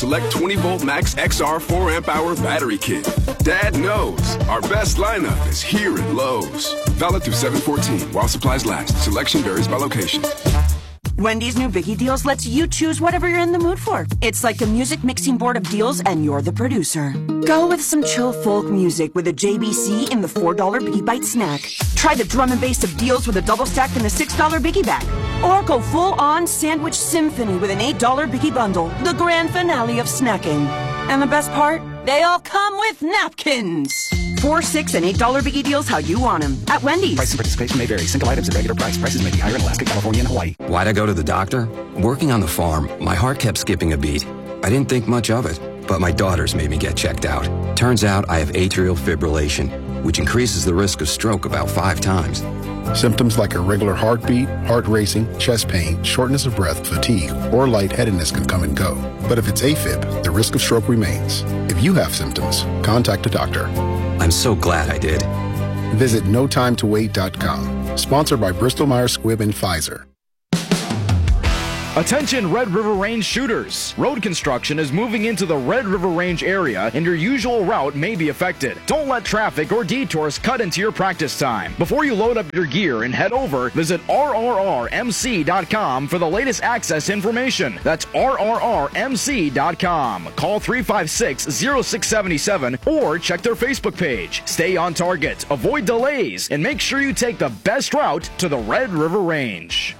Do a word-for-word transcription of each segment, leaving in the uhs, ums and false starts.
Select twenty volt max X R four amp hour battery kit. Dad knows our best lineup is here at Lowe's. Valid through seven fourteen while supplies last. Selection varies by location. Wendy's new Biggie Deals lets you choose whatever you're in the mood for. It's like a music mixing board of deals, and you're the producer. Go with some chill folk music with a J B C in the four dollar Biggie Bite snack. Try the drum and bass of deals with a double stack in the six dollar Biggie bag. Or go full-on sandwich symphony with an eight dollar Biggie bundle. The grand finale of snacking. And the best part? They all come with napkins. Four, six, and eight dollar Biggie Deals how you want them. At Wendy's. Price and participation may vary. Single items at regular price. Prices may be higher in Alaska, California, and Hawaii. Why'd I go to the doctor? Working on the farm, my heart kept skipping a beat. I didn't think much of it, but my daughters made me get checked out. Turns out I have atrial fibrillation, which increases the risk of stroke about five times. Symptoms like irregular heartbeat, heart racing, chest pain, shortness of breath, fatigue, or lightheadedness can come and go. But if it's AFib, the risk of stroke remains. If you have symptoms, contact a doctor. I'm so glad I did. Visit no time to wait dot com. Sponsored by Bristol Myers Squibb and Pfizer. Attention Red River Range shooters. Road construction is moving into the Red River Range area and your usual route may be affected. Don't let traffic or detours cut into your practice time. Before you load up your gear and head over, visit R R R M C dot com for the latest access information. That's R R R M C dot com. Call three five six, zero six seven seven or check their Facebook page. Stay on target, avoid delays, and make sure you take the best route to the Red River Range.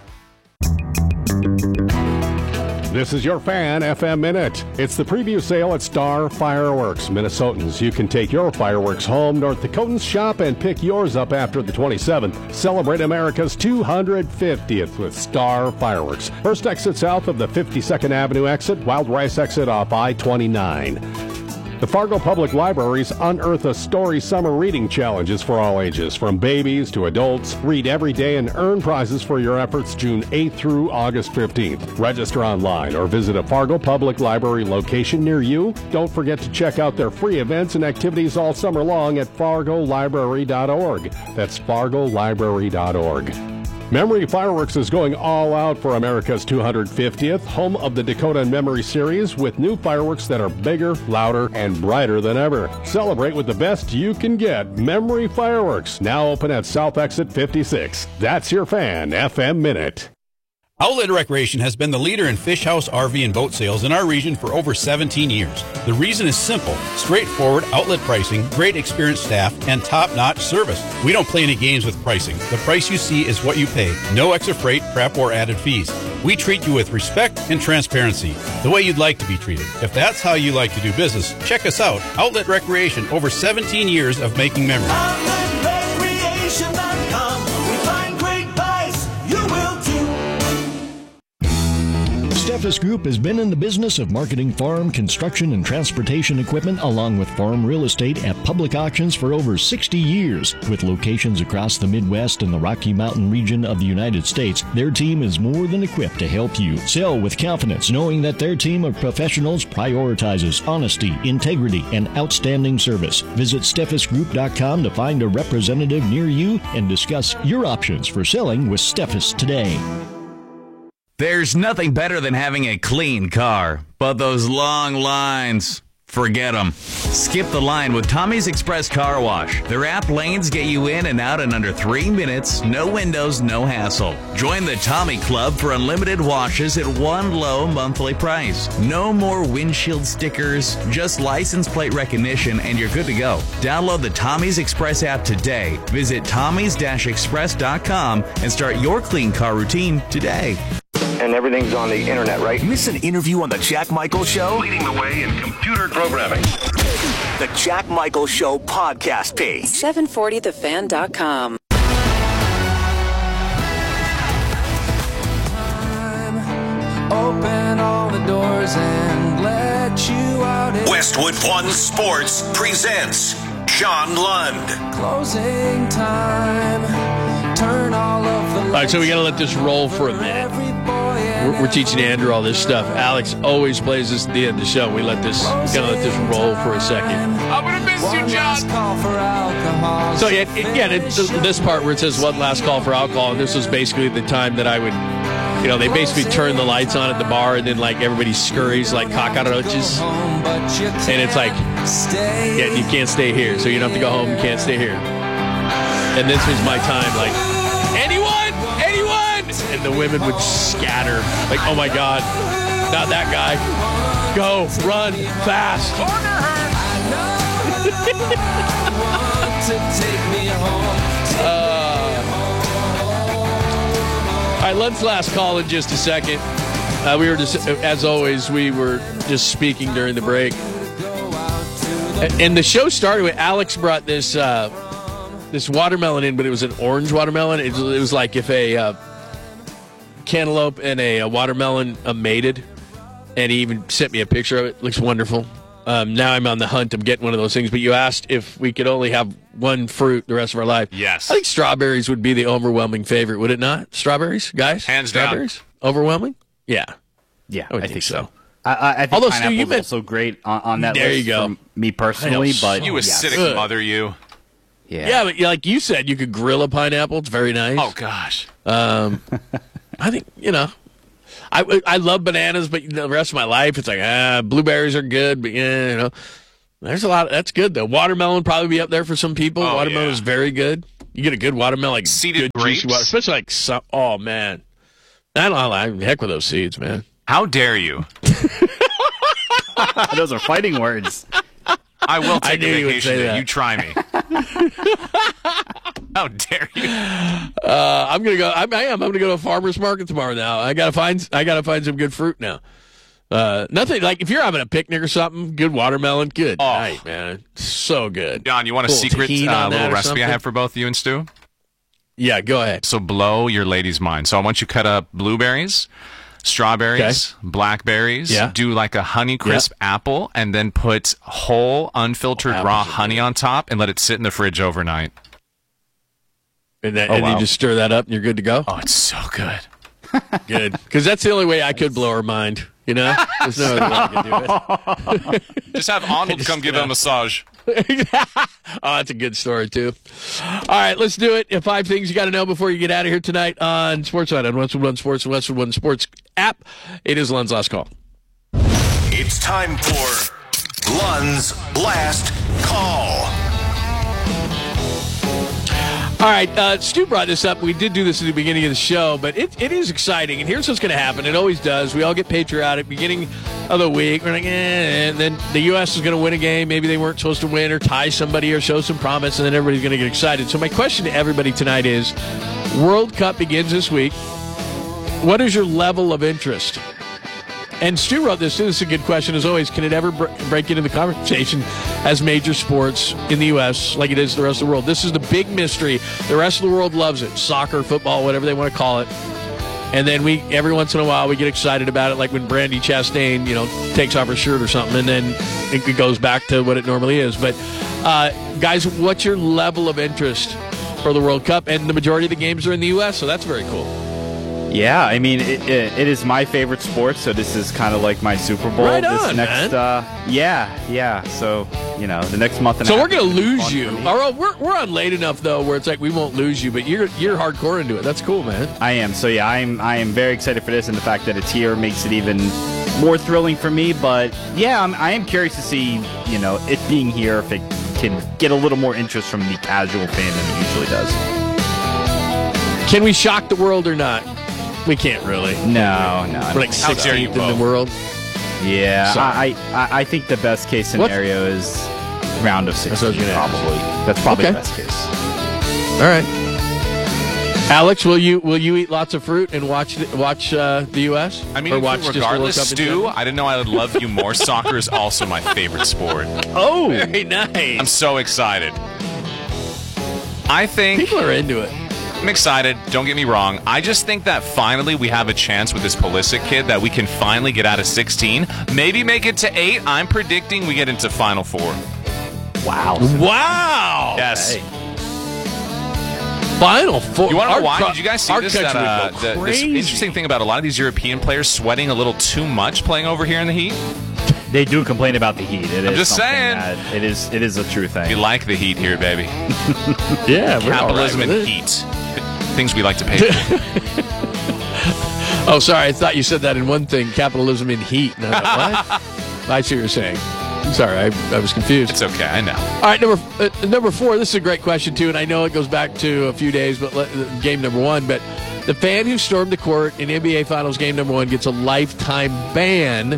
This is your Fan F M Minute. It's the preview sale at Star Fireworks. Minnesotans, you can take your fireworks home. North Dakotans, shop and pick yours up after the twenty-seventh. Celebrate America's two hundred fiftieth with Star Fireworks. First exit south of the fifty-second Avenue exit, Wild Rice exit off I twenty-nine. The Fargo Public Library's Unearth a Story Summer Reading Challenge is for all ages, from babies to adults. Read every day and earn prizes for your efforts June eighth through August fifteenth. Register online or visit a Fargo Public Library location near you. Don't forget to check out their free events and activities all summer long at fargo library dot org. That's fargo library dot org. Memory Fireworks is going all out for America's two hundred fiftieth, home of the Dakota and Memory series, with new fireworks that are bigger, louder, and brighter than ever. Celebrate with the best you can get. Memory Fireworks, now open at South Exit fifty-six. That's your Fan F M Minute. Outlet Recreation has been the leader in fish house, R V, and boat sales in our region for over seventeen years. The reason is simple: straightforward outlet pricing, great experienced staff, and top-notch service. We don't play any games with pricing. The price you see is what you pay. No extra freight, prep, or added fees. We treat you with respect and transparency, the way you'd like to be treated. If that's how you like to do business, check us out. Outlet Recreation, over seventeen years of making memories. outlet recreation dot com. We find great buys. You will too. Steffes Group has been in the business of marketing farm, construction, and transportation equipment along with farm real estate at public auctions for over sixty years. With locations across the Midwest and the Rocky Mountain region of the United States, their team is more than equipped to help you sell with confidence, knowing that their team of professionals prioritizes honesty, integrity, and outstanding service. Visit steffes group dot com to find a representative near you and discuss your options for selling with Steffes today. There's nothing better than having a clean car, but those long lines, forget them. Skip the line with Tommy's Express Car Wash. Their app lanes get you in and out in under three minutes, no windows, no hassle. Join the Tommy Club for unlimited washes at one low monthly price. No more windshield stickers, just license plate recognition, and you're good to go. Download the Tommy's Express app today. Visit tommys dash express dot com and start your clean car routine today. And everything's on the internet, right? Miss an interview on The Jack Michael Show? Leading the way in computer programming. The Jack Michael Show podcast page. seven forty the fan dot com. Open all the doors and let you out. Westwood One Sports presents John Lund. Closing time. Turn all of the All right, so we got to let this roll for a minute. We're, we're teaching Andrew all this stuff. Alex always plays this at the end of the show. We let this, got to let this roll for a second. I'm going to miss you, John. So, yeah, again, it, this part where it says one last call for alcohol, this was basically the time that I would you know, they basically turn the lights on at the bar, and then like everybody scurries like cockroaches, and it's like, yeah, you can't stay here, so you don't have to go home. You can't stay here. And this was my time, like, anyone, anyone, and the women would scatter, like, oh my god, not that guy. Go, run, fast. uh, all right, let's last call in just a second. Uh, we were just, as always, we were just speaking during the break. And the show started with Alex brought this uh, this watermelon in, but it was an orange watermelon. It was, it was like if a uh, cantaloupe and a, a watermelon uh, mated. And he even sent me a picture of it. It looks wonderful. Um, now I'm on the hunt of getting one of those things. But you asked if we could only have one fruit the rest of our life. Yes. I think strawberries would be the overwhelming favorite, would it not? Strawberries, guys? Hands strawberries? down. Overwhelming? Yeah. Yeah, I, would I think, think so. so. I, I think Although, pineapple Stu, you is meant, also great on, on that there list you go. for me personally. But you acidic yes. mother, you. Yeah. Yeah, but like you said, you could grill a pineapple. It's very nice. Oh, gosh. Um, I think, you know. I, I love bananas, but the rest of my life, it's like, ah, blueberries are good, but yeah, you know, there's a lot. Of, that's good, though. Watermelon probably be up there for some people. Oh, watermelon yeah. is very good. You get a good watermelon, like seeded good, grapes, juicy water, especially like, some, oh, man. I don't like, heck with those seeds, man. How dare you? Those are fighting words. I will I take knew a you would vacation say day. that. You try me. How dare you? Uh, I'm gonna go. I, I am. I'm gonna go to a farmer's market tomorrow. Now I gotta find. I gotta find some good fruit now. Uh, nothing like if you're having a picnic or something. Good watermelon. Good Oh. night, man. So good. John, you want a Little secret tahini uh, on that little or recipe I something? have for both you and Stu? Yeah, go ahead. So blow your lady's mind. So I want you to cut up blueberries, strawberries, blackberries. Yeah. Do like a Honey Crisp apple, and then put whole unfiltered Oh, raw apples are honey on top, and let it sit in the fridge overnight. And, then, Oh, and wow. you just stir that up and you're good to go? Oh, it's so good. Good. Because that's the only way I could blow her mind, you know? There's no other way I could do it. Just have Arnold just, come give you it a know. massage. Oh, that's a good story, too. All right, let's do it. Five things you got to know before you get out of here tonight on SportsNet on Westwood One Sports and Westwood One Sports app. It is Lund's Last Call. It's time for Lund's Last Call. All right, uh, Stu brought this up. We did do this at the beginning of the show, but it, it is exciting. And here's what's going to happen. It always does. We all get patriotic beginning of the week. We're like, eh, and then the U S is going to win a game. Maybe they weren't supposed to win or tie somebody or show some promise, and then everybody's going to get excited. So my question to everybody tonight is, World Cup begins this week. What is your level of interest? And Stu wrote this, too. This is a good question, as always. Can it ever br- break into the conversation as major sports in the U S like it is the rest of the world? This is the big mystery. The rest of the world loves it. Soccer, football, whatever they want to call it. And then we, every once in a while, we get excited about it, like when Brandi Chastain, you know, takes off her shirt or something, and then it goes back to what it normally is. But, uh, guys, what's your level of interest for the World Cup? And the majority of the games are in the U S, so that's very cool. Yeah, I mean, it, it, it is my favorite sport, so this is kind of like my Super Bowl. Right this on, next, man. Uh, yeah, yeah. So, you know, the next month and So a half. we're going is to gonna be lose fun you. for me. All right, we're, we're on late enough, though, where it's like we won't lose you, but you're you're hardcore into it. That's cool, man. I am. So, yeah, I am I am very excited for this, and the fact that it's here makes it even more thrilling for me. But, yeah, I'm, I am curious to see, you know, it being here, if it can get a little more interest from the casual fan than it usually does. Can we shock the world or not? We can't really. No, no. We're like How dare you sixteenth in the both. world. Yeah, Sorry. I, I I think the best case scenario is round of That's what I was sixteen, gonna ask. probably. That's probably Okay. the best case. All right. Alex, will you will you eat lots of fruit and watch the, watch uh, the U S? I mean, or watch just the World regardless, Cup in Stu, general? I didn't know I would love you more. Soccer is also my favorite sport. Oh, very nice. I'm so excited. I think People are into it. I'm excited. Don't get me wrong. I just think that finally we have a chance with this Pulisic kid that we can finally get out of sixteen. Maybe make it to eight. I'm predicting we get into Final Four. Wow. Wow. Yes. Hey. Final Four. You want to know Our why? cro- Did you guys see our this? country That, would uh, go the, this crazy. interesting thing about a lot of these European players sweating a little too much playing over here in the heat. They do complain about the heat. It I'm is just something saying. that- it is it is a true We thing. like the heat here, baby. Yeah, we're all right Capitalism with and it. heat. Things we like to pay for. Oh, sorry. I thought you said that in one thing, capitalism in heat. And I thought, what? I see what you're saying. Sorry, I, I was confused. It's okay, I know. All right, number uh, number four. This is a great question, too, and I know it goes back to a few days, but let, game number one. But the fan who stormed the court in N B A Finals game number one gets a lifetime ban.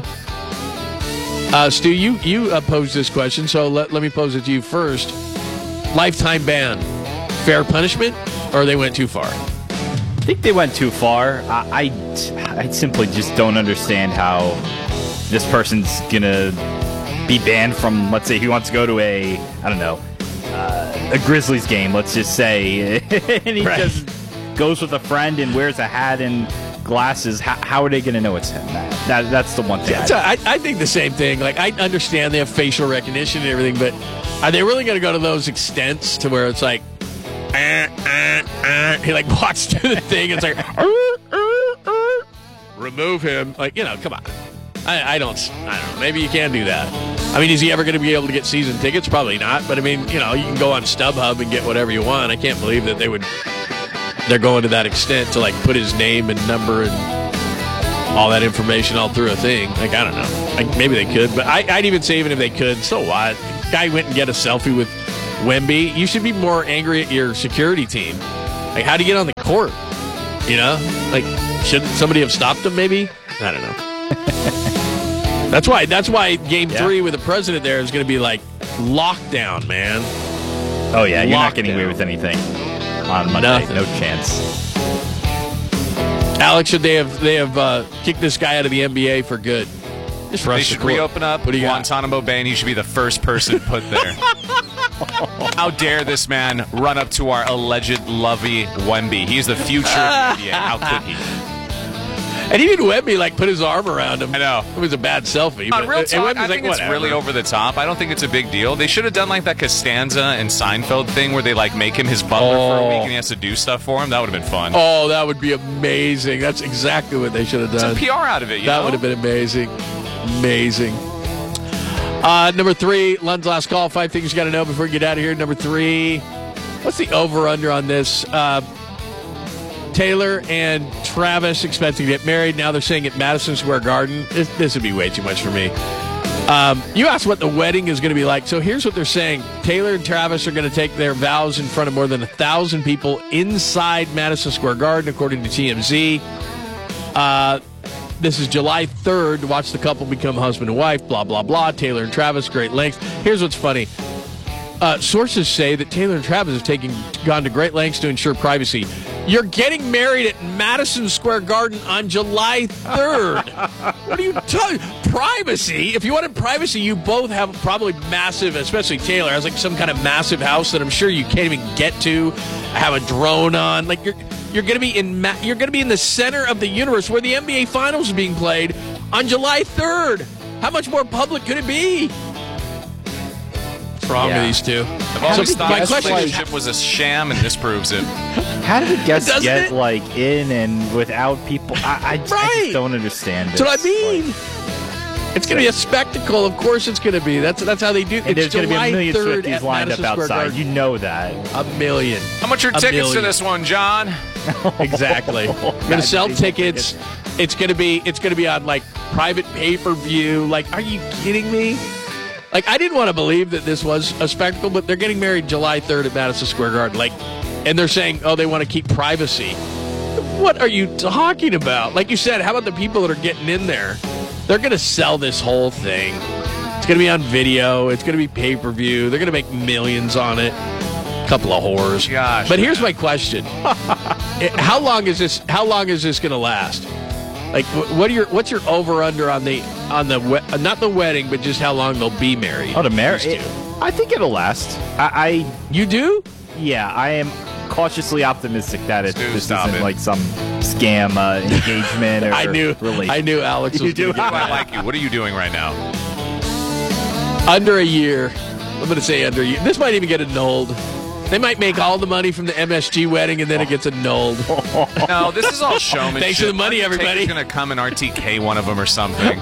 Uh, Stu, you, you uh, posed this question, so let, let me pose it to you first. Lifetime ban. Fair punishment, or they went too far? I think they went too far. I, I, I simply just don't understand how this person's going to be banned from, let's say, he wants to go to a, I don't know, uh, a Grizzlies game, let's just say, and he right. just goes with a friend and wears a hat and glasses. How, how are they going to know it's him? That, that's the one thing. Yeah, I, I think the same thing. Like, I understand they have facial recognition and everything, but are they really going to go to those extents to where it's like, uh, uh, uh, he like walks to the thing and it's like, uh, uh, uh, remove him. Like, you know, come on. I, I don't I don't know. Maybe you can do that. I mean, is he ever going to be able to get season tickets? Probably not. But, I mean, you know, you can go on StubHub and get whatever you want. I can't believe that they would – they're going to that extent to, like, put his name and number and all that information all through a thing. Like, I don't know. Like, maybe they could. But I, I'd even say even if they could, so what? Guy went and get a selfie with Wemby. You should be more angry at your security team. Like, how'd he get on the court? You know? Like, shouldn't somebody have stopped him maybe? I don't know. That's why. That's why Game yeah. Three with the president there is going to be like lockdown, man. Oh yeah, you're lockdown. Not getting away with anything on Monday. Nothing. No chance. Alex, should they have they have uh, kicked this guy out of the N B A for good? Just they should reopen up Guantanamo Bay, and he should be the first person put there. How dare this man run up to our alleged lovey Wemby? He's the future of the N B A. How could he? And even Wemby, like, put his arm around him. I know. It was a bad selfie. On but, real talk, I like, think it's whatever. really over the top. I don't think it's a big deal. They should have done, like, that Costanza and Seinfeld thing where they, like, make him his butler oh. for a week and he has to do stuff for him. That would have been fun. Oh, that would be amazing. That's exactly what they should have done. Some P R out of it, you That know? would have been amazing. Amazing. Uh, number three, Lund's last call. Five things you got to know before you get out of here. Number three, what's the over-under on this? Uh, Taylor and Travis expecting to get married. Now they're saying at Madison Square Garden. This, this would be way too much for me. Um, you asked what the wedding is going to be like. So here's what they're saying. Taylor and Travis are going to take their vows in front of more than a thousand people inside Madison Square Garden, according to T M Z. Uh, this is July third to watch the couple become husband and wife, blah, blah, blah. Taylor and Travis, great lengths. Here's what's funny. Uh, sources say that Taylor and Travis have taken, gone to great lengths to ensure privacy. You're getting married at Madison Square Garden on July third. What are you talking? Privacy? If you wanted privacy, you both have probably massive, especially Taylor, has like some kind of massive house that I'm sure you can't even get to. Have a drone on. Like you're you're going to be in ma- you're going to be in the center of the universe where the N B A Finals are being played on July third. How much more public could it be? What's wrong yeah. with these two? I've always so thought my this question relationship is, was a sham, and this proves it. How did the guests Doesn't get it? like in and without people? I, I, just, right. I just don't understand. That's what I mean. Like, it's going to be a spectacle. Of course, it's going to be. That's that's how they do. And it's there's going to be a million third Swifties lined up outside. You know that. A million. How much are A tickets million. to this one, John? Exactly. We're going to sell tickets. It's going to be. It's going to be on like private pay per view. Like, are you kidding me? Like, I didn't want to believe that this was a spectacle, but they're getting married July third at Madison Square Garden. Like, and they're saying, oh, they want to keep privacy. What are you talking about? Like you said, how about the people that are getting in there? They're going to sell this whole thing. It's going to be on video. It's going to be pay-per-view. They're going to make millions on it. A couple of whores. Gosh. But here's my question. How long is this How long is this going to last? Like, what are your what's your over-under on the on the we- not the wedding, but just how long they'll be married? Oh, the marriage? I think it'll last. I, I you do? Yeah, I am cautiously optimistic that it Dude, this stop isn't it. like some scam uh, engagement or I knew relationship. I knew Alex was You do? gonna get I mad. like you. What are you doing right now? Under a year. I'm going to say under a year. This might even get annulled. They might make all the money from the M S G wedding, and then it gets annulled. No, this is all showmanship. Thanks for the money, everybody. He's going to come and R T K one of them or something.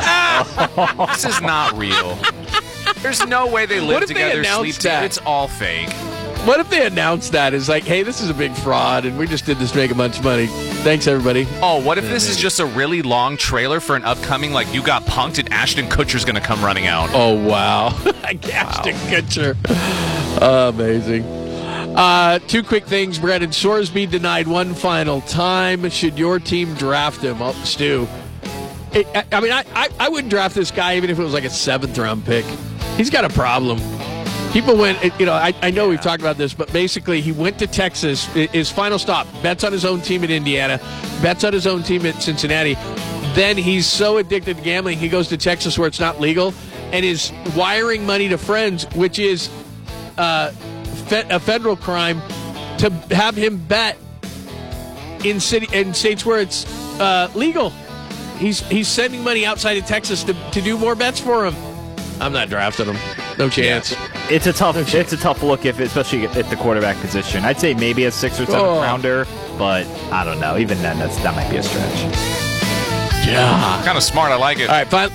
This is not real. There's no way they What live if they together, announced sleep together. that? It's all fake. What if they announced that? It's like, hey, this is a big fraud, and we just did this to make a bunch of money. Thanks, everybody. Oh, what if this is just a really long trailer for an upcoming, like, You Got Punked, and Ashton Kutcher's going to come running out? Oh, wow. Ashton Kutcher. Oh, amazing. Uh, two quick things. Brandon Sorsby denied one final time. Should your team draft him? Oh, Stu. It, I, I mean, I, I, I wouldn't draft this guy even if it was like a seventh-round pick. He's got a problem. People went, you know, I, I know we've talked about this, but basically he went to Texas. His final stop, bets on his own team in Indiana, bets on his own team at Cincinnati. Then he's so addicted to gambling, he goes to Texas where it's not legal and is wiring money to friends, which is uh, fe- a federal crime, to have him bet in city in states where it's uh, legal. He's he's sending money outside of Texas to, to do more bets for him. I'm not drafting him. No chance. It's a tough. It's a tough look, if especially at the quarterback position. I'd say maybe a six or seven Oh. rounder, but I don't know. Even then, that's that might be a stretch. Yeah, kind of smart. I like it. All right, fine.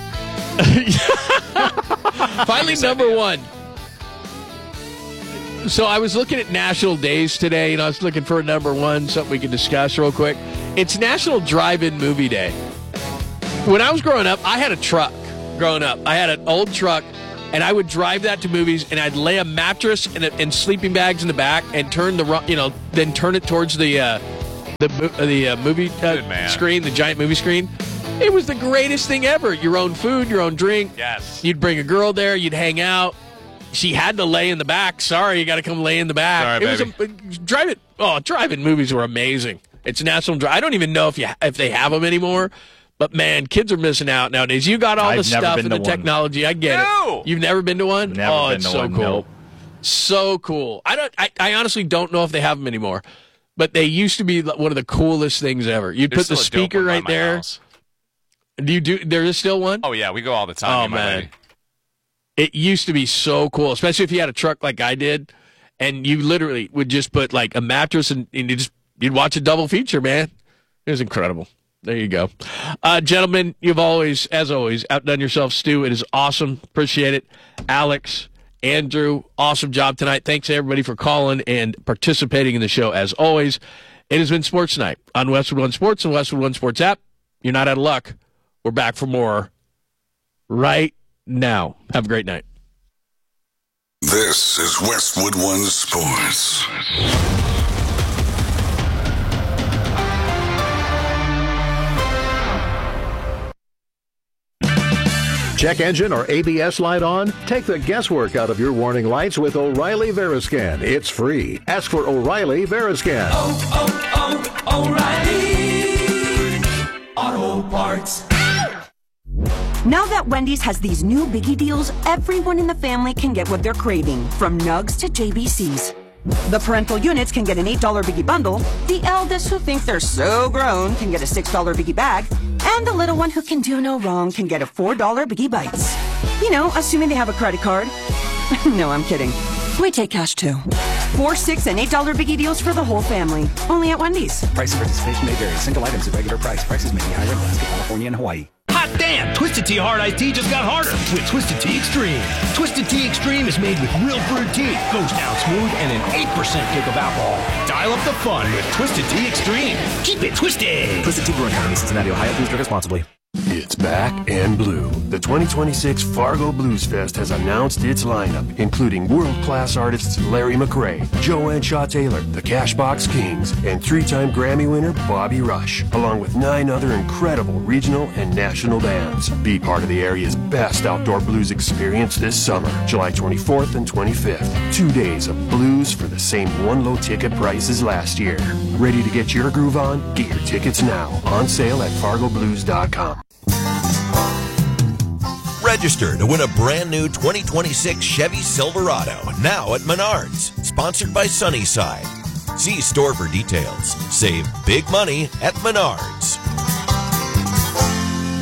Finally, number one. So I was looking at national days today, and I was looking for a number one, something we could discuss real quick. It's National Drive-In Movie Day. When I was growing up, I had a truck. Growing up, I had an old truck, and I would drive that to movies, and I'd lay a mattress and, a, and sleeping bags in the back, and turn the ru- you know, then turn it towards the uh, the mo- the uh, movie uh, screen, the giant movie screen. It was the greatest thing ever. Your own food, your own drink. Yes. You'd bring a girl there. You'd hang out. She had to lay in the back. Sorry, you got to come lay in the back. Sorry, it baby. was a drive it. Oh, drive-in movies were amazing. It's National Drive. I don't even know if you if they have them anymore. But, man, kids are missing out nowadays. You got all I've the never stuff been and the to one. technology. I get No. it. You've never been to one? Never oh, been it's to so one, cool. nope. So cool. I don't. I, I honestly don't know if they have them anymore. But they used to be one of the coolest things ever. You'd There's put the still a dope speaker one by right my there. house. Do you do? There is still one? Oh, yeah, we go all the time. Oh, me and my man. lady. It used to be so cool, especially if you had a truck like I did, and you literally would just put like a mattress and, and you just you'd watch a double feature, man. It was incredible. There you go. Uh, gentlemen, you've always, as always, outdone yourself, Stu. It is awesome. Appreciate it. Alex, Andrew, awesome job tonight. Thanks, everybody, for calling and participating in the show, as always. It has been Sports Night on Westwood One Sports and Westwood One Sports app. You're not out of luck. We're back for more right now. Have a great night. This is Westwood One Sports. Check engine or A B S light on? Take the guesswork out of your warning lights with O'Reilly Veriscan. It's free. Ask for O'Reilly Veriscan. Oh, oh, oh, O'Reilly Auto Parts. Now that Wendy's has these new biggie deals, everyone in the family can get what they're craving, from Nugs to J B Cs. The parental units can get an eight dollar biggie bundle, the eldest who think they're so grown can get a six dollar biggie bag, and the little one who can do no wrong can get a four dollar biggie bites. You know, assuming they have a credit card. No, I'm kidding. We take cash too. Four, six, and eight dollar biggie deals for the whole family. Only at Wendy's. Price and participation may vary. Single items at regular price. Prices may be higher in Alaska, California, and Hawaii. Hot damn! Twisted Tea Hard Iced Tea just got harder with Twisted Tea Extreme. Twisted Tea Extreme is made with real brewed tea, goes down smooth, and an eight percent kick of alcohol. Dial up the fun with Twisted Tea Extreme. Keep it twisted! Twisted Tea Brewing Company, Cincinnati, Ohio. Please drink responsibly. It's back and blue. The twenty twenty-six Fargo Blues Fest has announced its lineup, including world-class artists Larry McRae, Joanne Shaw Taylor, the Cashbox Kings, and three-time Grammy winner Bobby Rush, along with nine other incredible regional and national bands. Be part of the area's best outdoor blues experience this summer, July twenty-fourth and twenty-fifth. Two days of blues for the same one-low ticket price as last year. Ready to get your groove on? Get your tickets now. On sale at fargo blues dot com. Register to win a brand new twenty twenty-six Chevy Silverado now at Menards, sponsored by Sunnyside. See store for details. Save big money at Menards.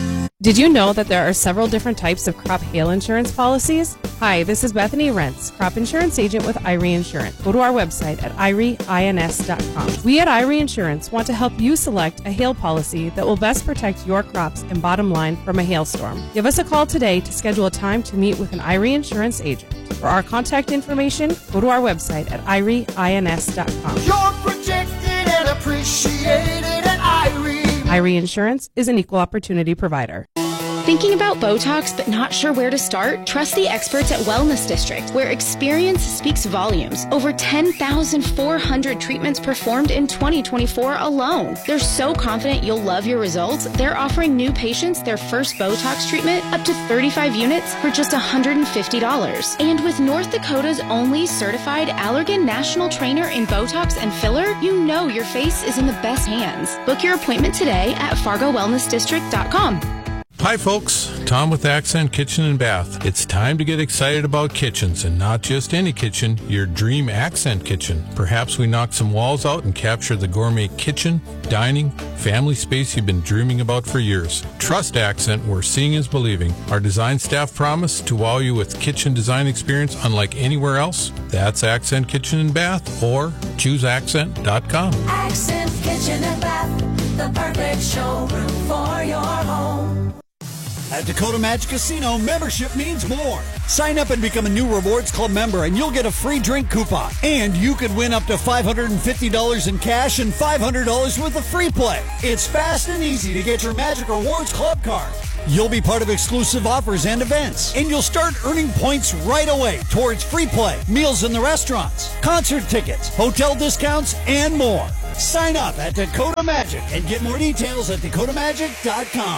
Did you know that there are several different types of crop hail insurance policies? Hi, this is Bethany Rentz, crop insurance agent with Irie Insurance. Go to our website at irie ins dot com. We at Irie Insurance want to help you select a hail policy that will best protect your crops and bottom line from a hailstorm. Give us a call today to schedule a time to meet with an Irie Insurance agent. For our contact information, go to our website at irie ins dot com. You're protected and appreciated at Irie. Irie Insurance is an equal opportunity provider. Thinking about Botox but not sure where to start? Trust the experts at Wellness District, where experience speaks volumes. Over ten thousand four hundred treatments performed in twenty twenty-four alone. They're so confident you'll love your results, they're offering new patients their first Botox treatment up to thirty-five units for just one hundred fifty dollars. And with North Dakota's only certified Allergan National Trainer in Botox and filler, you know your face is in the best hands. Book your appointment today at fargo wellness district dot com. Hi folks, Tom with Accent Kitchen and Bath. It's time to get excited about kitchens, and not just any kitchen, your dream Accent kitchen. Perhaps we knock some walls out and capture the gourmet kitchen, dining, family space you've been dreaming about for years. Trust Accent, where seeing is believing. Our design staff promise to wow you with kitchen design experience unlike anywhere else. That's Accent Kitchen and Bath, or choose accent dot com. Accent Kitchen and Bath, the perfect showroom for your home. At Dakota Magic Casino, membership means more. Sign up and become a new Rewards Club member, and you'll get a free drink coupon. And you could win up to five hundred fifty dollars in cash and five hundred dollars worth of free play. It's fast and easy to get your Magic Rewards Club card. You'll be part of exclusive offers and events, and you'll start earning points right away towards free play, meals in the restaurants, concert tickets, hotel discounts, and more. Sign up at Dakota Magic and get more details at dakota magic dot com.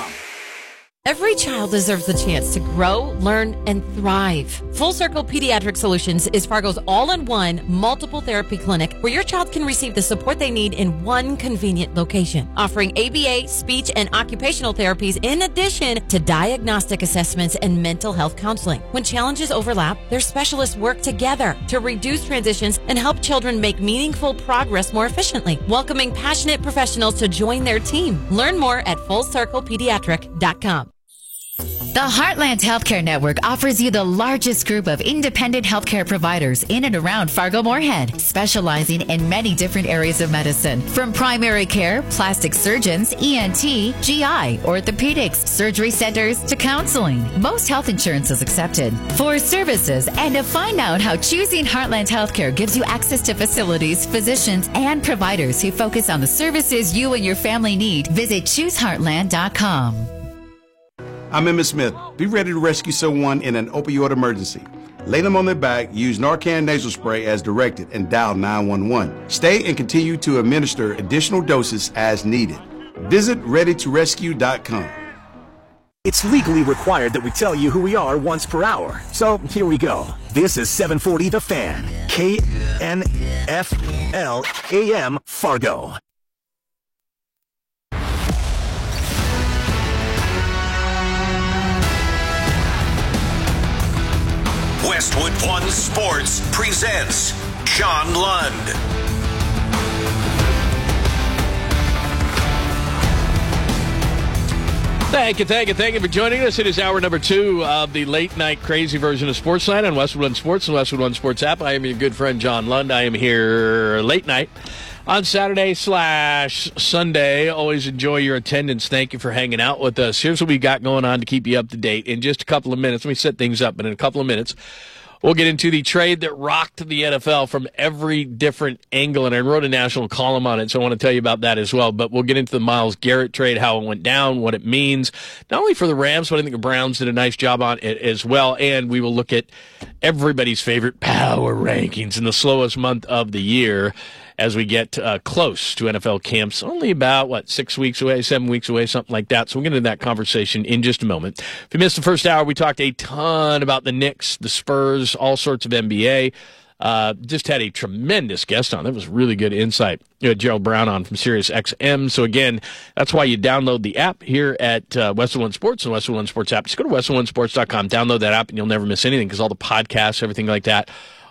Every child deserves the chance to grow, learn, and thrive. Full Circle Pediatric Solutions is Fargo's all-in-one multiple therapy clinic where your child can receive the support they need in one convenient location, offering A B A, speech, and occupational therapies in addition to diagnostic assessments and mental health counseling. When challenges overlap, their specialists work together to reduce transitions and help children make meaningful progress more efficiently, welcoming passionate professionals to join their team. Learn more at full circle pediatric dot com. The Heartland Healthcare Network offers you the largest group of independent healthcare providers in and around Fargo-Moorhead, specializing in many different areas of medicine, from primary care, plastic surgeons, E N T, G I, orthopedics, surgery centers, to counseling. Most health insurance is accepted. For services and to find out how choosing Heartland Healthcare gives you access to facilities, physicians, and providers who focus on the services you and your family need, visit choose heartland dot com. I'm Emmett Smith. Be ready to rescue someone in an opioid emergency. Lay them on their back, use Narcan nasal spray as directed, and dial nine one one. Stay and continue to administer additional doses as needed. Visit ready to rescue dot com. It's legally required that we tell you who we are once per hour. So here we go. This is seven forty The Fan, K N F L A M Fargo. Westwood One Sports presents John Lund. Thank you, thank you, thank you for joining us. It is hour number two of the late night crazy version of Sportsline on Westwood One Sports and Westwood One Sports app. I am your good friend John Lund. I am here late night on Saturday slash Sunday. Always enjoy your attendance. Thank you for hanging out with us. Here's what we got going on to keep you up to date. In just a couple of minutes, let me set things up, but in a couple of minutes, we'll get into the trade that rocked the N F L from every different angle, and I wrote a national column on it, so I want to tell you about that as well. But we'll get into the Myles Garrett trade, how it went down, what it means, not only for the Rams, but I think the Browns did a nice job on it as well. And we will look at everybody's favorite power rankings in the slowest month of the year as we get uh, close to N F L camps, only about, what, six weeks away, seven weeks away, something like that. So we'll get into that conversation in just a moment. If you missed the first hour, we talked a ton about the Knicks, the Spurs, all sorts of N B A. Uh, just had a tremendous guest on. That was really good insight. You had Gerald Brown on from Sirius X M. So, again, that's why you download the app here at uh, Westwood One Sports and Westwood One Sports app. Just go to westwood one sports dot com, download that app, and you'll never miss anything because all the podcasts, everything like that,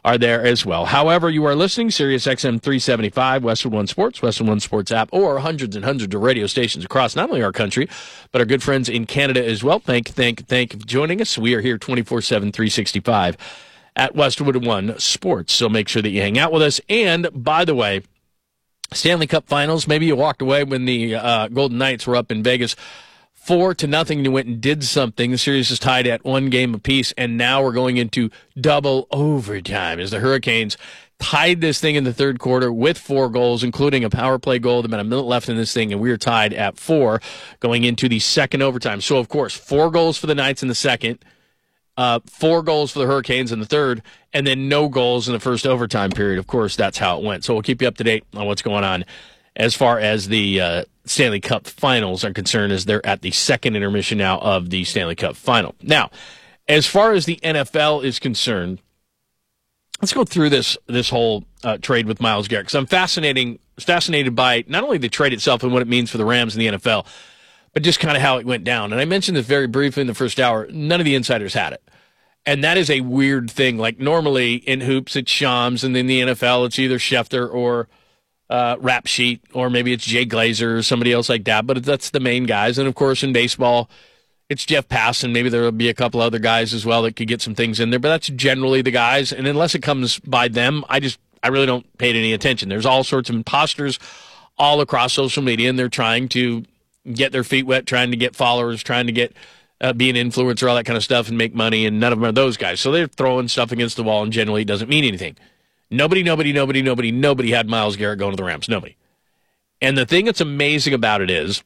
are there as well. However, you are listening, Sirius X M three seventy-five, Westwood One Sports, Westwood One Sports app, or hundreds and hundreds of radio stations across not only our country, but our good friends in Canada as well. Thank, thank, thank you for joining us. We are here twenty-four seven, three sixty-five at Westwood One Sports, so make sure that you hang out with us. And, by the way, Stanley Cup Finals, maybe you walked away when the uh, Golden Knights were up in Vegas Four to nothing, and you went and did something. The series is tied at one game apiece, and now we're going into double overtime as the Hurricanes tied this thing in the third quarter with four goals, including a power play goal. There's been a minute left in this thing, and we are tied at four going into the second overtime. So, of course, four goals for the Knights in the second, uh, four goals for the Hurricanes in the third, and then no goals in the first overtime period. Of course, that's how it went. So we'll keep you up to date on what's going on as far as the uh, Stanley Cup Finals are concerned, as they're at the second intermission now of the Stanley Cup Final. Now, as far as the N F L is concerned, let's go through this this whole uh, trade with Myles Garrett, because I'm fascinating, fascinated by not only the trade itself and what it means for the Rams and the N F L, but just kind of how it went down. And I mentioned this very briefly in the first hour. None of the insiders had it. And that is a weird thing. Like, normally in hoops, it's Shams, and then the N F L, it's either Schefter or Uh, Rap Sheet, or maybe it's Jay Glazer or somebody else like that, but that's the main guys. And, of course, in baseball, it's Jeff Passan. Maybe there will be a couple other guys as well that could get some things in there, but that's generally the guys. And unless it comes by them, I just I really don't pay any attention. There's all sorts of imposters all across social media, and they're trying to get their feet wet, trying to get followers, trying to get uh, be an influencer, all that kind of stuff, and make money, and none of them are those guys. So they're throwing stuff against the wall, and generally it doesn't mean anything. Nobody, nobody, nobody, nobody, nobody had Myles Garrett going to the Rams. Nobody. And the thing that's amazing about it is,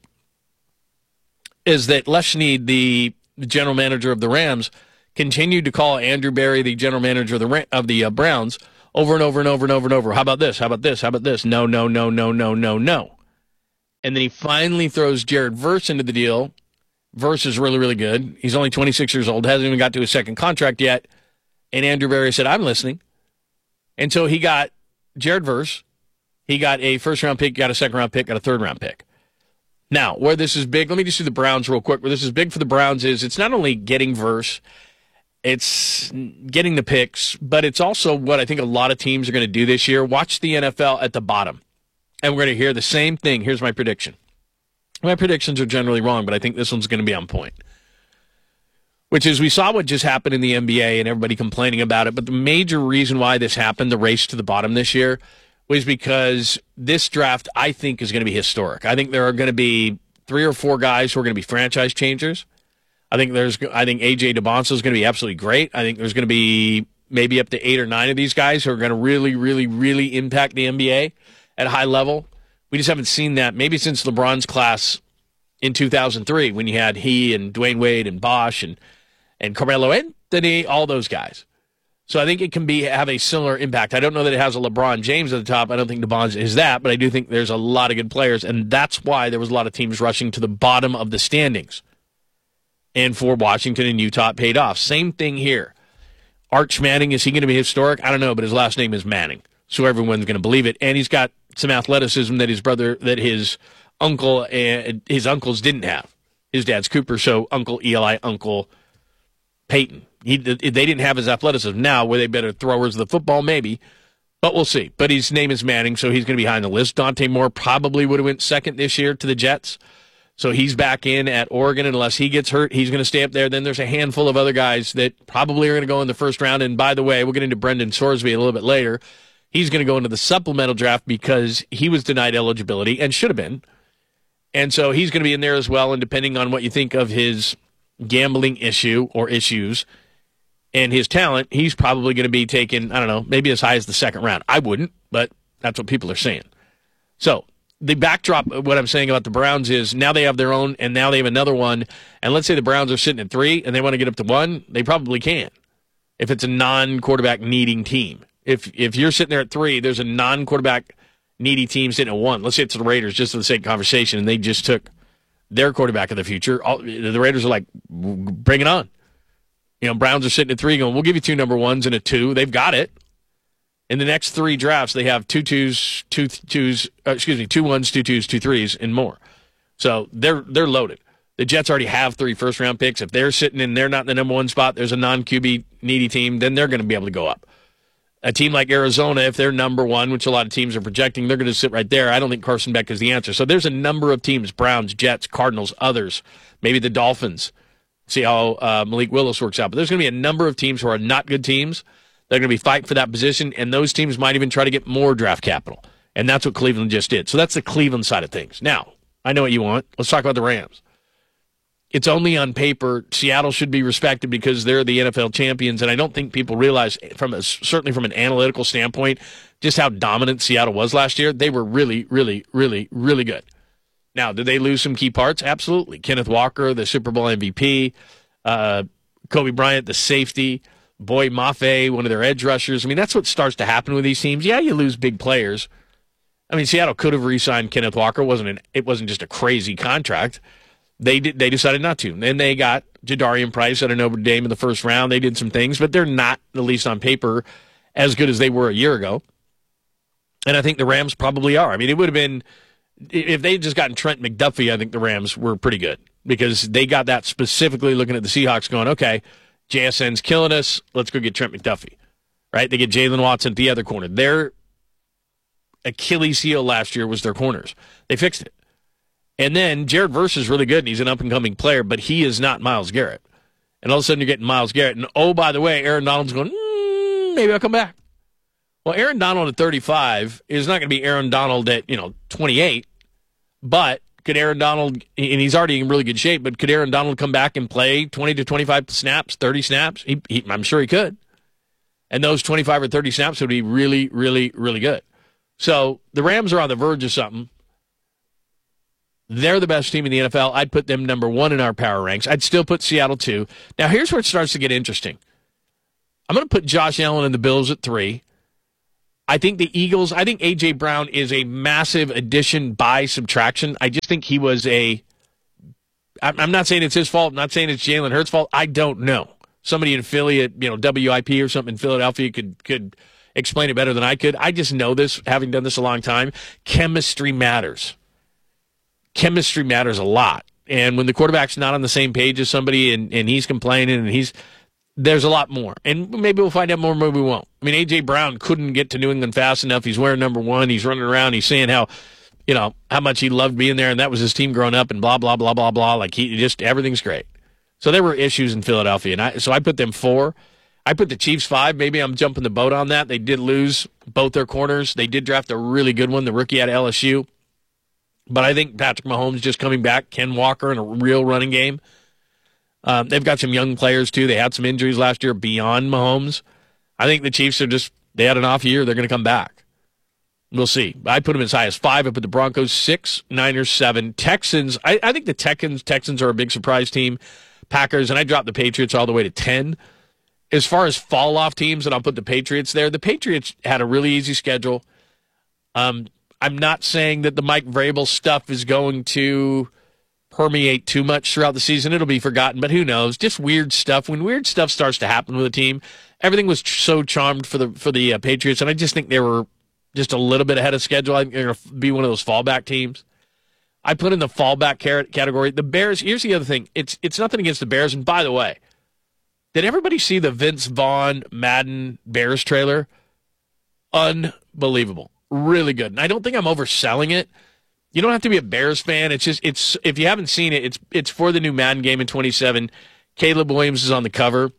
is that Les Snead, the general manager of the Rams, continued to call Andrew Berry, the general manager of the of the uh, Browns, over and over and over and over and over. How about this? How about this? How about this? No, no, no, no, no, no, no. And then he finally throws Jared Verse into the deal. Verse is really, really good. He's only twenty-six years old, hasn't even got to his second contract yet. And Andrew Berry said, I'm listening. And so he got Jared Verse, he got a first-round pick, got a second-round pick, got a third-round pick. Now, where this is big, let me just do the Browns real quick. Where this is big for the Browns is it's not only getting Verse, it's getting the picks, but it's also what I think a lot of teams are going to do this year. Watch the N F L at the bottom, and we're going to hear the same thing. Here's my prediction. My predictions are generally wrong, but I think this one's going to be on point. Which is, we saw what just happened in the N B A and everybody complaining about it, but the major reason why this happened, the race to the bottom this year, was because this draft, I think, is going to be historic. I think there are going to be three or four guys who are going to be franchise changers. I think there's, I think A J DeBonso is going to be absolutely great. I think there's going to be maybe up to eight or nine of these guys who are going to really, really, really impact the N B A at a high level. We just haven't seen that maybe since LeBron's class in two thousand three, when you had he and Dwayne Wade and Bosh and and Carmelo Anthony, all those guys. So I think it can be have a similar impact. I don't know that it has a LeBron James at the top. I don't think DeBon's is that, but I do think there's a lot of good players, and that's why there was a lot of teams rushing to the bottom of the standings. And for Washington and Utah, it paid off. Same thing here. Arch Manning, is he going to be historic? I don't know, but his last name is Manning, so everyone's going to believe it. And he's got some athleticism that his brother, that his uncle, and his uncles didn't have. His dad's Cooper, so Uncle Eli, Uncle Peyton. He, they didn't have his athleticism. Now, were they better throwers of the football? Maybe. But we'll see. But his name is Manning, so he's going to be behind the list. Dante Moore probably would have went second this year to the Jets. So he's back in at Oregon. Unless he gets hurt, he's going to stay up there. Then there's a handful of other guys that probably are going to go in the first round. And by the way, we'll get into Brendan Sorsby a little bit later. He's going to go into the supplemental draft because he was denied eligibility and should have been. And so he's going to be in there as well. And depending on what you think of his gambling issue or issues and his talent, he's probably going to be taken, I don't know, maybe as high as the second round. I wouldn't, but that's what people are saying. So the backdrop of what I'm saying about the Browns is now they have their own, and now they have another one. And let's say the Browns are sitting at three and they want to get up to one, they probably can if it's a non-quarterback needing team. If if you're sitting there at three, there's a non-quarterback needy team sitting at one. Let's say it's the Raiders, just for the sake of conversation, and they just took their quarterback of the future. All, the Raiders are like, bring it on. You know, Browns are sitting at three going, we'll give you two number ones and a two. They've got it. In the next three drafts, they have two twos, two twos, uh, excuse me, two ones, two twos, two threes, and more. So they're they're loaded. The Jets already have three first-round picks. If they're sitting in, they're not in the number one spot, there's a non-Q B needy team, then they're going to be able to go up. A team like Arizona, if they're number one, which a lot of teams are projecting, they're going to sit right there. I don't think Carson Beck is the answer. So there's a number of teams, Browns, Jets, Cardinals, others, maybe the Dolphins. See how uh, Malik Willis works out. But there's going to be a number of teams who are not good teams. They're going to be fighting for that position, and those teams might even try to get more draft capital. And that's what Cleveland just did. So that's the Cleveland side of things. Now, I know what you want. Let's talk about the Rams. It's only on paper. Seattle should be respected because they're the N F L champions, and I don't think people realize, from a, certainly from an analytical standpoint, just how dominant Seattle was last year. They were really, really, really, really good. Now, did they lose some key parts? Absolutely. Kenneth Walker, the Super Bowl M V P, uh, Kobe Bryant, the safety, Boy Mafe, one of their edge rushers. I mean, that's what starts to happen with these teams. Yeah, you lose big players. I mean, Seattle could have re-signed Kenneth Walker. It wasn't an, it wasn't just a crazy contract. They did, they decided not to. Then they got Jadarian Price out of Notre Dame in the first round. They did some things, but they're not, at least on paper, as good as they were a year ago. And I think the Rams probably are. I mean, it would have been, if they had just gotten Trent McDuffie, I think the Rams were pretty good because they got that specifically looking at the Seahawks going, okay, J S N's killing us. Let's go get Trent McDuffie. Right? They get Jalen Watson at the other corner. Their Achilles heel last year was their corners. They fixed it. And then Jared Verse is really good, and he's an up-and-coming player, but he is not Myles Garrett. And all of a sudden you're getting Myles Garrett. And, oh, by the way, Aaron Donald's going, mm, maybe I'll come back. Well, Aaron Donald at thirty-five is not going to be Aaron Donald at, you know, twenty-eight. But could Aaron Donald, and he's already in really good shape, but could Aaron Donald come back and play twenty to twenty-five snaps, thirty snaps? He, he, I'm sure he could. And those twenty-five or thirty snaps would be really, really, really good. So the Rams are on the verge of something. They're the best team in the N F L. I'd put them number one in our power ranks. I'd still put Seattle two. Now, here's where it starts to get interesting. I'm going to put Josh Allen and the Bills at three. I think the Eagles, I think A J. Brown is a massive addition by subtraction. I just think he was a, I'm not saying it's his fault. I'm not saying it's Jalen Hurts' fault. I don't know. Somebody in Philly at, you know, W I P or something in Philadelphia could could explain it better than I could. I just know this, having done this a long time. Chemistry matters. Chemistry matters a lot. And when the quarterback's not on the same page as somebody and, and he's complaining and he's, there's a lot more. And maybe we'll find out more, maybe we won't. I mean, A J. Brown couldn't get to New England fast enough. He's wearing number one. He's running around. He's saying how, you know, how much he loved being there and that was his team growing up and blah, blah, blah, blah, blah. Like he just, everything's great. So there were issues in Philadelphia. And I, so I put them four. I put the Chiefs five. Maybe I'm jumping the boat on that. They did lose both their corners. They did draft a really good one, the rookie at L S U. But I think Patrick Mahomes just coming back, Ken Walker in a real running game. Um, they've got some young players, too. They had some injuries last year beyond Mahomes. I think the Chiefs are just, they had an off year. They're going to come back. We'll see. I put them as high as five. I put the Broncos six, Niners seven. Texans, I, I think the Texans, Texans are a big surprise team. Packers, and I dropped the Patriots all the way to ten. As far as fall-off teams, and I'll put the Patriots there, the Patriots had a really easy schedule. Um, I'm not saying that the Mike Vrabel stuff is going to permeate too much throughout the season. It'll be forgotten, but who knows? Just weird stuff. When weird stuff starts to happen with a team, everything was so charmed for the for the uh, Patriots, and I just think they were just a little bit ahead of schedule. I think they're going to be one of those fallback teams. I put in the fallback category. The Bears, here's the other thing. It's it's nothing against the Bears, and by the way, did everybody see the Vince Vaughn Madden Bears trailer? Unbelievable. Really good. And I don't think I'm overselling it. You don't have to be a Bears fan. It's just, it's, if you haven't seen it, it's, it's for the new Madden game in twenty-seven. Caleb Williams is on the cover.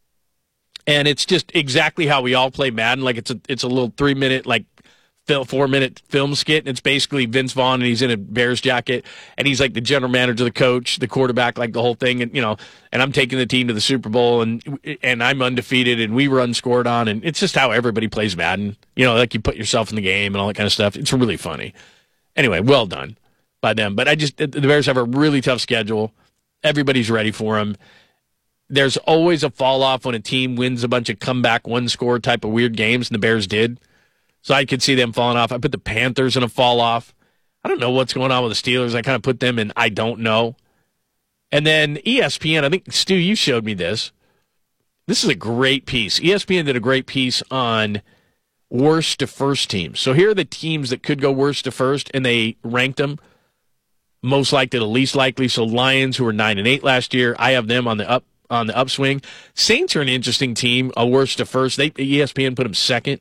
And it's just exactly how we all play Madden. Like it's a, it's a little three minute, like four minute film skit. And it's basically Vince Vaughn and he's in a Bears jacket and he's like the general manager, the coach, the quarterback, like the whole thing. And, you know, and I'm taking the team to the Super Bowl and, and I'm undefeated and we were unscored on. And it's just how everybody plays Madden. You know, like you put yourself in the game and all that kind of stuff. It's really funny. Anyway, well done by them. But I just, the Bears have a really tough schedule. Everybody's ready for them. There's always a fall off when a team wins a bunch of comeback one score type of weird games, and the Bears did. So I could see them falling off. I put the Panthers in a fall off. I don't know what's going on with the Steelers. I kind of put them in I don't know. And then E S P N, I think, Stu, you showed me this. This is a great piece. E S P N did a great piece on worst to first teams. So here are the teams that could go worst to first, and they ranked them most likely to least likely. So Lions, who were nine and eight last year, I have them on the up on the upswing. Saints are an interesting team, a worst to first. They E S P N put them second.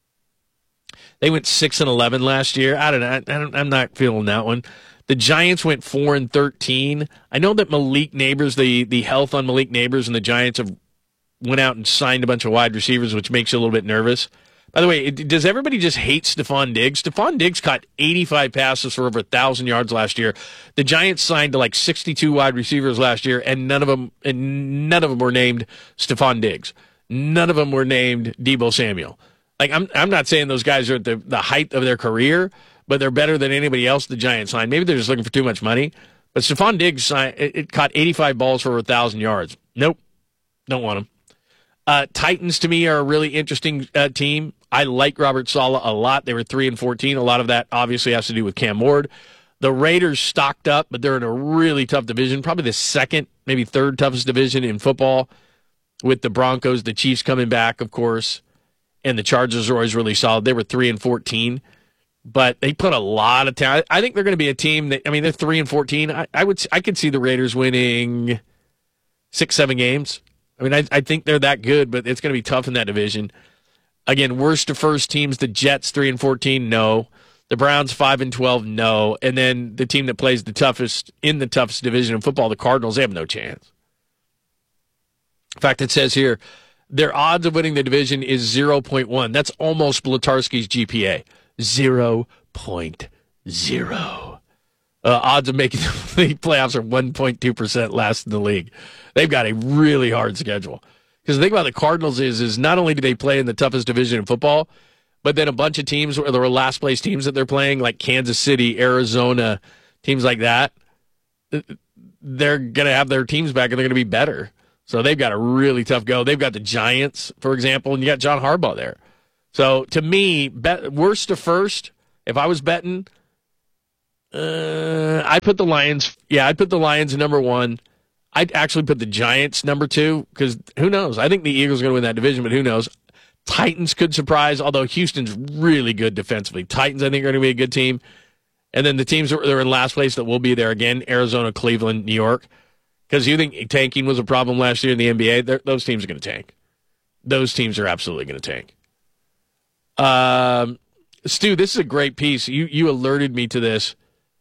They went six and eleven last year. I don't know. I don't, I'm not feeling that one. The Giants went four and thirteen. I know that Malik Neighbors, the the health on Malik Neighbors, and the Giants have went out and signed a bunch of wide receivers, which makes you a little bit nervous. By the way, it, does everybody just hate Stephon Diggs? Stephon Diggs caught eighty-five passes for over one thousand yards last year. The Giants signed to like sixty-two wide receivers last year, and none of them and none of them were named Stephon Diggs. None of them were named Deebo Samuel. Like I'm I'm not saying those guys are at the, the height of their career, but they're better than anybody else the Giants signed. Maybe they're just looking for too much money. But Stephon Diggs signed, it, it caught eighty-five balls for over one thousand yards. Nope. Don't want him. Uh, Titans, to me, are a really interesting uh, team. I like Robert Saleh a lot. They were three and fourteen. A lot of that obviously has to do with Cam Ward. The Raiders stocked up, but they're in a really tough division, probably the second, maybe third toughest division in football, with the Broncos, the Chiefs coming back, of course, and the Chargers are always really solid. They were three and fourteen, but they put a lot of talent. I think they're going to be a team that, I mean, they're three and fourteen. I, I would, I could see the Raiders winning six, seven games. I mean, I, I think they're that good, but it's going to be tough in that division. Again, worst to first teams, the Jets three and fourteen, no. The Browns five and twelve, no. And then the team that plays the toughest in the toughest division of football, the Cardinals, they have no chance. In fact, it says here, their odds of winning the division is zero point one. That's almost Blatarski's G P A. zero point zero. Uh, odds of making the playoffs are one point two percent last in the league. They've got a really hard schedule. Because the thing about the Cardinals is, is not only do they play in the toughest division in football, but then a bunch of teams, or the last place teams that they're playing, like Kansas City, Arizona, teams like that, they're going to have their teams back and they're going to be better. So they've got a really tough go. They've got the Giants, for example, and you got John Harbaugh there. So to me, bet, worst to first, if I was betting, uh, I put the Lions. Yeah, I'd put the Lions number one. I'd actually put the Giants number two, because who knows? I think the Eagles are going to win that division, but who knows? Titans could surprise, although Houston's really good defensively. Titans, I think, are going to be a good team. And then the teams that are in last place that will be there again, Arizona, Cleveland, New York. Because you think tanking was a problem last year in the N B A, those teams are going to tank. Those teams are absolutely going to tank. Um, Stu, this is a great piece. You you alerted me to this.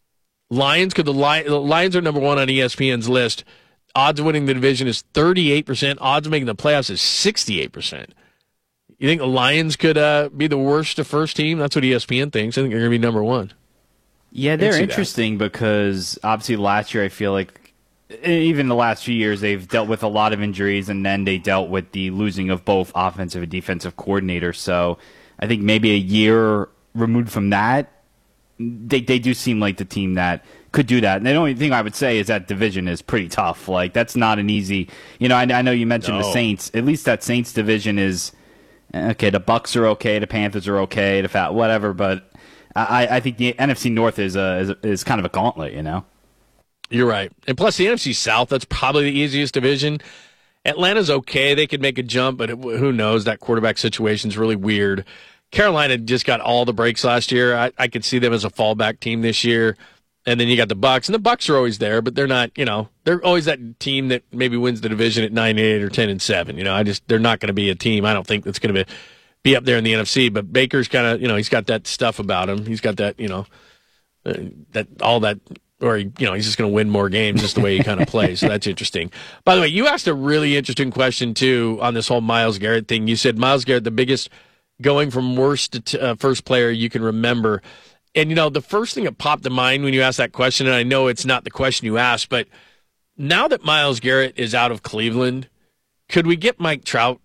Lions, because the, Li- the Lions are number one on E S P N's list. Odds of winning the division is thirty-eight percent. Odds of making the playoffs is sixty-eight percent. You think the Lions could uh, be the worst to first team? That's what E S P N thinks. I think they're going to be number one. Yeah, they're interesting that. Because obviously last year I feel like, even the last few years, they've dealt with a lot of injuries, and then they dealt with the losing of both offensive and defensive coordinators. So I think maybe a year removed from that, they they do seem like the team that could do that. And the only thing I would say is that division is pretty tough. Like, that's not an easy, you know, I, I know you mentioned no. the Saints. At least that Saints division is, okay, the Bucks are okay, the Panthers are okay, the Fat, whatever, but I, I think the N F C North is, a, is, a, is kind of a gauntlet, you know? You're right. And plus the N F C South, that's probably the easiest division. Atlanta's okay. They could make a jump, but it, who knows? That quarterback situation's really weird. Carolina just got all the breaks last year. I, I could see them as a fallback team this year. And then you got the Bucks, and the Bucks are always there, but they're not, you know, they're always that team that maybe wins the division at nine and eight or ten and seven. You know, I just, they're not going to be a team, I don't think, that's going to be, be up there in the N F C. But Baker's kind of, you know, he's got that stuff about him. He's got that, you know, uh, that all that, or, you know, he's just going to win more games just the way he kind of plays. So that's interesting. By the way, you asked a really interesting question, too, on this whole Myles Garrett thing. You said Myles Garrett, the biggest going from worst to t- uh, first player you can remember. And, you know, the first thing that popped to mind when you asked that question, and I know it's not the question you asked, but now that Myles Garrett is out of Cleveland, could we get Mike Trout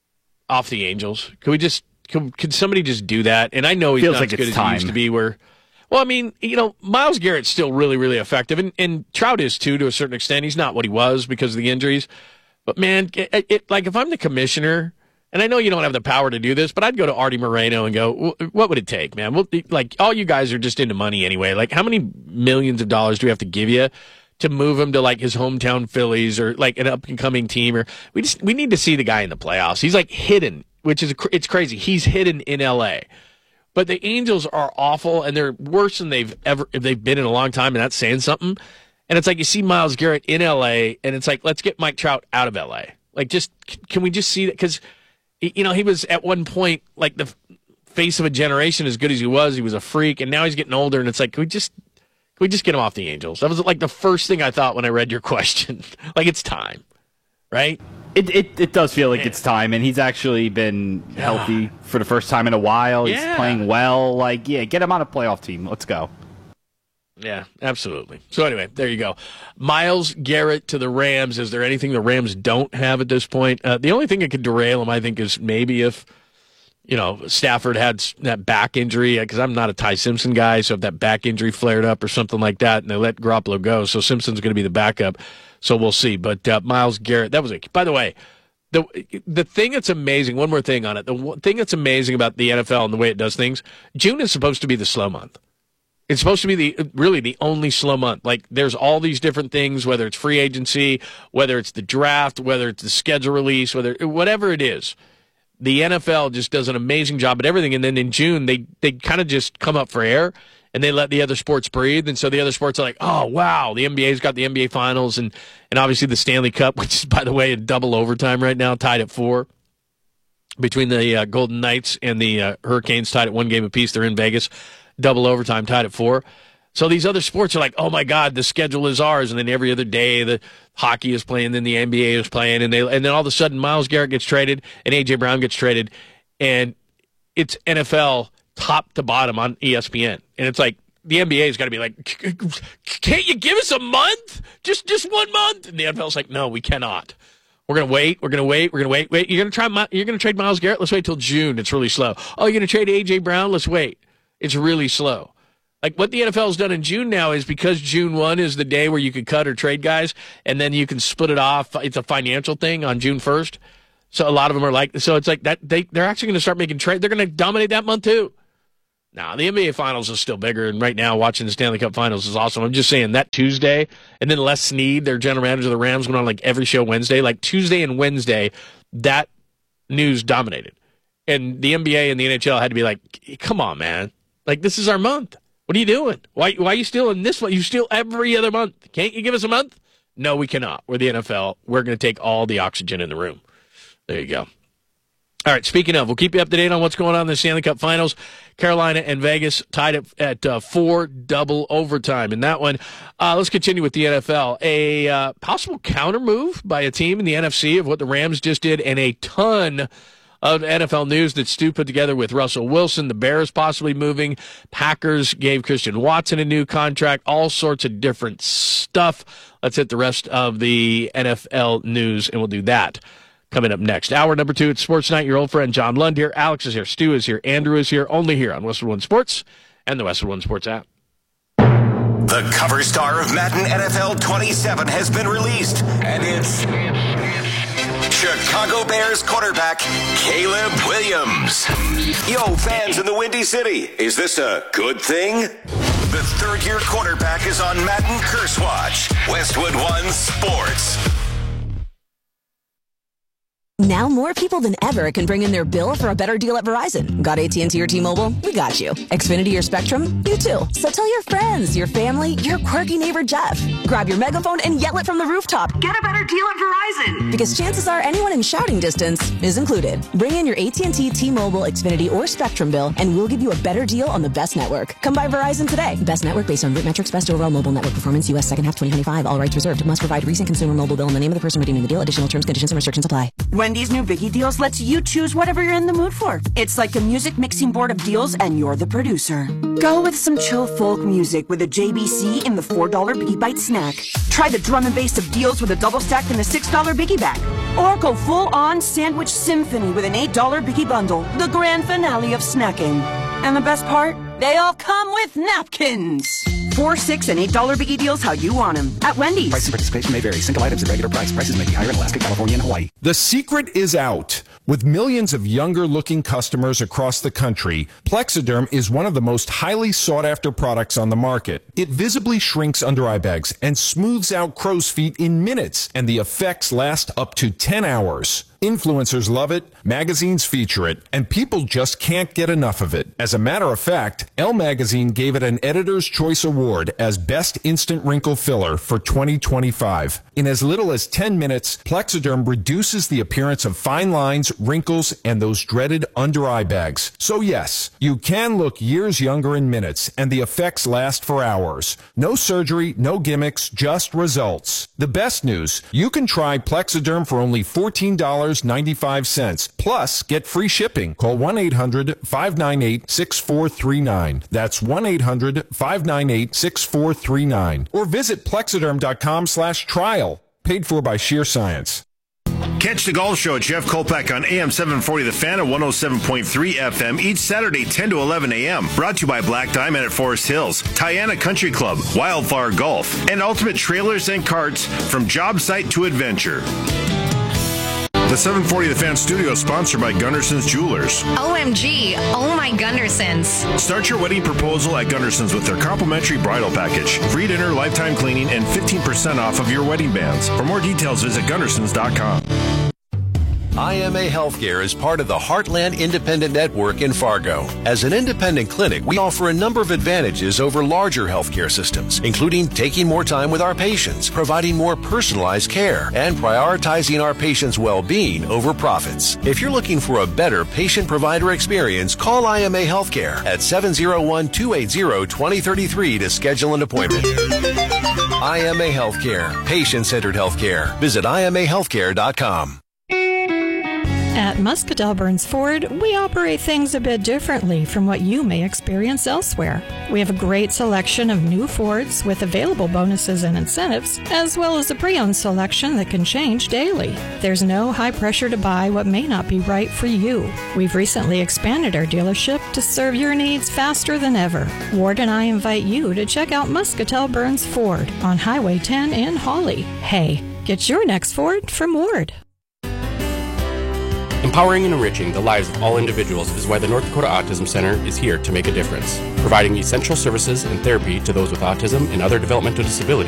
off the Angels? Could we just, could, could somebody just do that? And I know he's Feels not like as good it's as time. he used to be where, well, I mean, you know, Myles Garrett's still really, really effective, and, and Trout is too, to a certain extent. He's not what he was because of the injuries. But, man, it, it, like if I'm the commissioner, and I know you don't have the power to do this, but I'd go to Artie Moreno and go, what would it take, man? Well, like, all you guys are just into money anyway. Like, how many millions of dollars do we have to give you to move him to, like, his hometown Phillies or, like, an up-and-coming team? Or we just we need to see the guy in the playoffs. He's, like, hidden, which is it's crazy. He's hidden in L A. But the Angels are awful, and they're worse than they've ever they've been in a long time, and that's saying something. And it's like you see Myles Garrett in L A, and it's like, let's get Mike Trout out of L A. Like, just can we just see that? Because, you know, he was at one point like the face of a generation as good as he was. He was a freak, and now he's getting older, and it's like, can we just can we just get him off the Angels? That was like the first thing I thought when I read your question. Like, it's time, right? It, it it does feel like it's time, and he's actually been healthy for the first time in a while. He's Yeah. playing well. Like, yeah, get him on a playoff team. Let's go. Yeah, absolutely. So anyway, there you go. Myles Garrett to the Rams. Is there anything the Rams don't have at this point? Uh, the only thing that could derail them, I think, is maybe if, you know, Stafford had that back injury, because I'm not a Ty Simpson guy, so if that back injury flared up or something like that, and they let Garoppolo go, so Simpson's going to be the backup, so we'll see. But uh, Myles Garrett, that was a, by the way, the the thing that's amazing, one more thing on it, the one thing that's amazing about the N F L and the way it does things, June is supposed to be the slow month. It's supposed to be the really the only slow month. Like, there's all these different things, whether it's free agency, whether it's the draft, whether it's the schedule release, whether whatever it is. The N F L just does an amazing job at everything. And then in June, they, they kind of just come up for air, and they let the other sports breathe. And so the other sports are like, oh, wow, the N B A's got the N B A Finals, and, and obviously the Stanley Cup, which is, by the way, in double overtime right now, tied at four. Between the uh, Golden Knights and the uh, Hurricanes, tied at one game apiece. They're in Vegas. Double overtime, tied at four. So these other sports are like, oh my God, the schedule is ours. And then every other day, the hockey is playing, then the N B A is playing, and they, and then all of a sudden, Myles Garrett gets traded, and A J Brown gets traded, and it's N F L top to bottom on E S P N. And it's like, the N B A's got to be like, can't you give us a month? Just just one month? And the N F L's like, no, we cannot. We're gonna wait. We're gonna wait. We're gonna wait. Wait. You're gonna try. You're gonna trade Myles Garrett. Let's wait till June. It's really slow. Oh, you're gonna trade A J Brown. Let's wait. It's really slow. Like, what the N F L has done in June now is, because June first is the day where you can cut or trade guys, and then you can split it off. It's a financial thing on June first. So a lot of them are like, so it's like that. They, they're actually going to start making trade. They're going to dominate that month too. Now, the N B A Finals is still bigger, and right now watching the Stanley Cup Finals is awesome. I'm just saying that Tuesday, and then Les Snead, their general manager of the Rams, went on like every show Wednesday. Like Tuesday and Wednesday, that news dominated. And the N B A and the N H L had to be like, come on, man. Like, this is our month. What are you doing? Why, why are you stealing this one? You steal every other month. Can't you give us a month? No, we cannot. We're the N F L. We're going to take all the oxygen in the room. There you go. All right, speaking of, we'll keep you up to date on what's going on in the Stanley Cup Finals. Carolina and Vegas tied at, at uh, four double overtime. In that one, uh, let's continue with the N F L. A uh, possible counter move by a team in the N F C of what the Rams just did, and a ton of N F L news that Stu put together with Russell Wilson, the Bears possibly moving, Packers gave Christian Watson a new contract, all sorts of different stuff. Let's hit the rest of the N F L news, and we'll do that coming up next. Hour number two at Sports Night. Your old friend John Lund here. Alex is here. Stu is here. Andrew is here. Only here on Westwood One Sports and the Westwood One Sports app. The cover star of Madden N F L twenty-seven has been released, and it's Chicago Bears quarterback Caleb Williams. Yo, fans in the Windy City, is this a good thing? The third-year quarterback is on Madden Curse Watch. Westwood One Sports. Now more people than ever can bring in their bill for a better deal at Verizon. Got A T and T or T-Mobile? We got you. Xfinity or Spectrum? You too. So tell your friends, your family, your quirky neighbor Jeff. Grab your megaphone and yell it from the rooftop. Get a better deal at Verizon. Because chances are anyone in shouting distance is included. Bring in your A T and T, T-Mobile, Xfinity, or Spectrum bill, and we'll give you a better deal on the best network. Come by Verizon today. Best network based on root metrics, best overall mobile network performance, U S second half twenty twenty-five. All rights reserved. Must provide recent consumer mobile bill and the name of the person redeeming the deal. Additional terms, conditions, and restrictions apply. Wendy's new Biggie Deals lets you choose whatever you're in the mood for. It's like a music mixing board of deals, and you're the producer. Go with some chill folk music with a J B C in the four dollar Biggie Bite snack. Try the drum and bass of deals with a double stack in the six dollar Biggie Bag. Or go full-on sandwich symphony with an eight dollar Biggie Bundle, the grand finale of snacking. And the best part? They all come with napkins. Four, six, and eight dollar Biggie Deals how you want them at Wendy's. Price and participation may vary. Single items at regular price. Prices may be higher in Alaska, California, and Hawaii. The secret is out. With millions of younger-looking customers across the country, Plexiderm is one of the most highly sought-after products on the market. It visibly shrinks under eye bags and smooths out crow's feet in minutes, and the effects last up to ten hours. Influencers love it, magazines feature it, and people just can't get enough of it. As a matter of fact, Elle Magazine gave it an Editor's Choice Award as Best Instant Wrinkle Filler for twenty twenty-five. In as little as ten minutes, Plexiderm reduces the appearance of fine lines, wrinkles, and those dreaded under-eye bags. So yes, you can look years younger in minutes, and the effects last for hours. No surgery, no gimmicks, just results. The best news, you can try Plexiderm for only fourteen dollars and ninety-five cents. Plus, get free shipping. Call one eight hundred, five nine eight, six four three nine. That's one eight hundred, five nine eight, six four three nine. Or visit plexiderm.com slash trial. Paid for by Sheer Science. Catch the Golf Show at Jeff Kolpak on A M seven forty The Fan and one oh seven point three F M each Saturday ten to eleven a.m. Brought to you by Black Diamond at Forest Hills, Tiana Country Club, Wildflower Golf, and Ultimate Trailers and Carts from job site to adventure. The seven forty The Fan studio is sponsored by Gunderson's Jewelers. O M G, oh my Gundersons. Start your wedding proposal at Gunderson's with their complimentary bridal package, free dinner, lifetime cleaning, and fifteen percent off of your wedding bands. For more details, visit Gundersons dot com. I M A Healthcare is part of the Heartland Independent Network in Fargo. As an independent clinic, we offer a number of advantages over larger healthcare systems, including taking more time with our patients, providing more personalized care, and prioritizing our patients' well-being over profits. If you're looking for a better patient-provider experience, call I M A Healthcare at seven oh one, two eight zero, two oh three three to schedule an appointment. I M A Healthcare, patient-centered healthcare. Visit I M A healthcare dot com. At Muscatel Burns Ford, we operate things a bit differently from what you may experience elsewhere. We have a great selection of new Fords with available bonuses and incentives, as well as a pre-owned selection that can change daily. There's no high pressure to buy what may not be right for you. We've recently expanded our dealership to serve your needs faster than ever. Ward and I invite you to check out Muscatel Burns Ford on Highway ten in Hawley. Hey, get your next Ford from Ward. Empowering and enriching the lives of all individuals is why the North Dakota Autism Center is here to make a difference, providing essential services and therapy to those with autism and other developmental disabilities